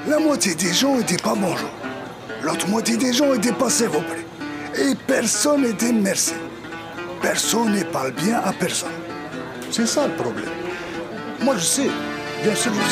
La moitié des gens étaient pas bonjour. L'autre moitié des gens étaient pas s'il vous plaît. Et personne n'était merci. Personne ne parle bien à personne. C'est ça le problème. Moi, je sais. Bien sûr, je